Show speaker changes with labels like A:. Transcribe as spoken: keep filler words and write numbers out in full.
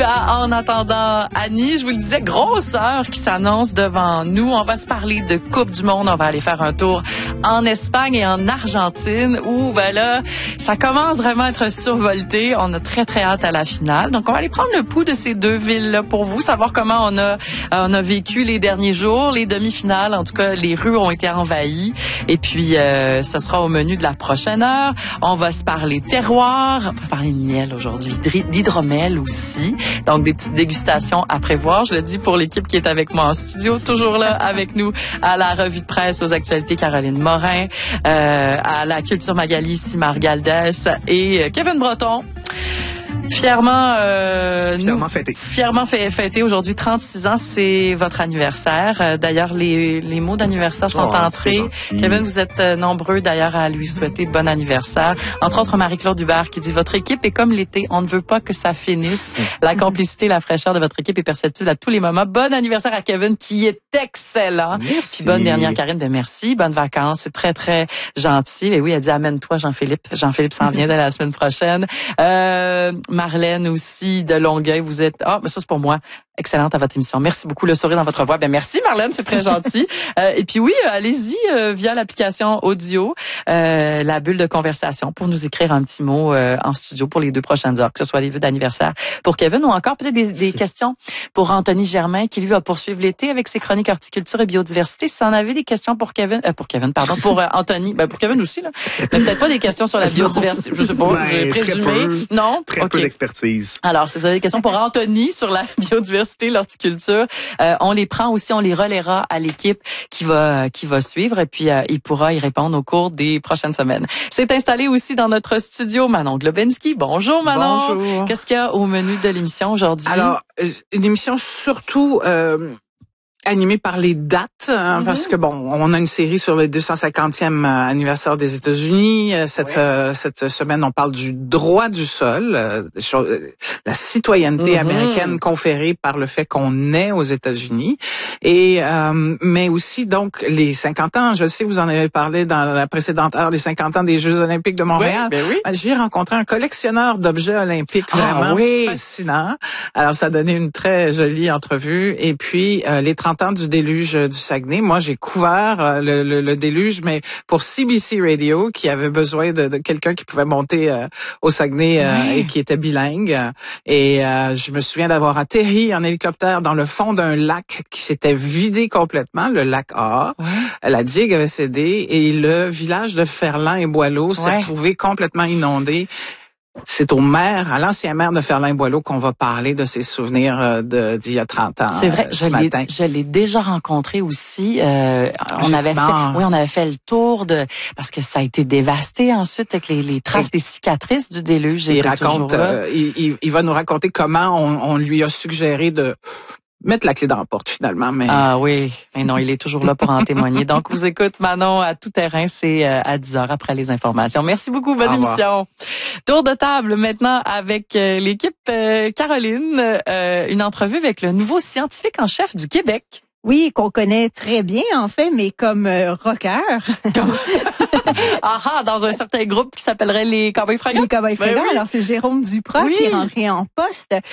A: à En attendant Annie. Je vous le disais, grosse heure qui s'annonce devant nous. On va se parler de Coupe du Monde. On va aller faire un tour en Espagne et en Argentine où, ben là, ça commence vraiment à être survolté. On a très, très hâte à la finale. Donc, on va aller prendre le pouls de ces deux villes-là pour vous, savoir comment on a, on a vécu les derniers jours, les demi-finales. En tout cas, les rues ont été envahies. Et puis, euh, ce sera au menu de la prochaine heure. On va se parler terroir. On va parler de miel aujourd'hui, d'hydromel aussi. Donc, des petites dégustations à prévoir. Je le dis pour l'équipe qui est avec moi en studio, toujours là avec nous à la revue de presse aux actualités, Caroline Morin, euh, à la culture Magali, Simar Galdès et Kevin Breton. Fièrement, euh,
B: fièrement
A: nous,
B: fêté.
A: Fièrement fêté aujourd'hui, trente-six ans, c'est votre anniversaire. Euh, d'ailleurs, les, les mots d'anniversaire sont
B: oh,
A: entrés. Kevin, vous êtes euh, nombreux d'ailleurs à lui souhaiter bon anniversaire. Entre autres, Marie-Claude Hubert qui dit « Votre équipe est comme l'été, on ne veut pas que ça finisse. La complicité, la fraîcheur de votre équipe est perceptible à tous les moments. Bon anniversaire à Kevin qui est excellent.
B: Merci.
A: Puis bonne dernière, Karine, de merci. Bonnes vacances, c'est très, très gentil. Et oui, elle dit « Amène-toi, Jean-Philippe. Jean-Philippe s'en vient dès la semaine prochaine. Euh, » Marlène aussi de Longueuil, vous êtes... Ah, mais ça c'est pour moi. Excellente à votre émission. Merci beaucoup, le sourire dans votre voix. Ben merci Marlène, c'est très gentil. euh, et puis oui, allez-y euh, via l'application audio, euh, la bulle de conversation pour nous écrire un petit mot euh, en studio pour les deux prochaines heures, que ce soit les vœux d'anniversaire pour Kevin ou encore peut-être des, des questions pour Anthony Germain qui lui va poursuivre l'été avec ses chroniques horticulture et biodiversité. Si en avez des questions pour Kevin, euh, pour Kevin, pardon, pour euh, Anthony, ben pour Kevin aussi là, mais peut-être pas des questions sur la biodiversité, je sais pas,
B: ben,
A: j'ai présumé.
B: Peu,
A: non,
B: très
A: okay.
B: peu d'expertise.
A: Alors, si vous avez des questions pour Anthony sur la biodiversité, l'horticulture, euh, on les prend aussi, on les relaiera à l'équipe qui va qui va suivre et puis euh, il pourra y répondre au cours des prochaines semaines. C'est installé aussi dans notre studio Manon Globensky. Bonjour Manon.
B: Bonjour.
A: Qu'est-ce qu'il y a au menu de l'émission aujourd'hui?
C: Alors, une émission surtout euh, animée par les dates, hein, mm-hmm. parce que bon, on a une série sur le deux cent cinquantième anniversaire des États-Unis. Cette ouais. euh, cette semaine, on parle du droit du sol, euh, la citoyenneté mm-hmm. américaine conférée par le fait qu'on naît aux États-Unis, et euh, mais aussi donc les cinquante ans. Je sais, vous en avez parlé dans la précédente heure, les cinquante ans des Jeux Olympiques de Montréal.
A: Oui, ben oui.
C: J'ai rencontré un collectionneur d'objets olympiques vraiment
A: ah, oui.
C: fascinant. Alors, ça a donné une très jolie entrevue. Et puis, euh, les trente ans du déluge du Saguenay. Moi, j'ai couvert euh, le, le, le déluge, mais pour C B C Radio, qui avait besoin de, de quelqu'un qui pouvait monter euh, au Saguenay euh, oui. et qui était bilingue. Et euh, je me souviens d'avoir atterri en hélicoptère dans le fond d'un lac qui s'était vidé complètement, le lac A. Oui. La digue avait cédé et le village de Ferland et Boileau s'est oui. retrouvé complètement inondé. C'est au maire, à l'ancien maire de Ferland-Boileau qu'on va parler de ses souvenirs de d'il y a trente ans.
A: C'est vrai,
C: euh,
A: je l'ai, je l'ai déjà rencontré aussi. Euh, on
C: Justement.
A: avait fait, oui, on avait fait le tour de parce que ça a été dévasté ensuite avec les, les traces Et, des cicatrices du déluge.
C: Il raconte, euh, il, il, il va nous raconter comment on, on lui a suggéré de mettre la clé dans la porte, finalement. Mais...
A: Ah oui, mais non, il est toujours là pour en témoigner. Donc, vous écoute Manon à tout terrain, c'est à dix heures après les informations. Merci beaucoup, bonne émission. Tour de table maintenant avec l'équipe euh, Caroline, euh, une entrevue avec le nouveau scientifique en chef du Québec.
D: Oui, qu'on connaît très bien, en fait, mais comme euh, rocker.
A: ah ah, dans un certain groupe qui s'appellerait les Cowboys Fringants.
D: Les Cowboys Fringants. Ben oui. Alors, c'est Jérôme Duprat oui. qui est rentré en poste.